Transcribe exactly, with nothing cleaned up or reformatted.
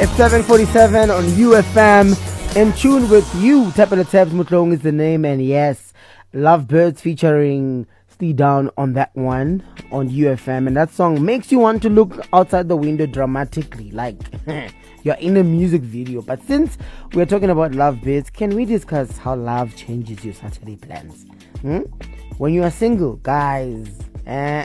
It's seven forty-seven on U F M. In tune with you. Tapela Tabs Mutlong is the name, and yes, Lovebirds featuring Steve Down on that one on U F M. And that song makes you want to look outside the window dramatically, like you're in a music video. But since we're talking about Lovebirds, can we discuss how love changes your Saturday plans? Hmm? When you are single, guys, eh,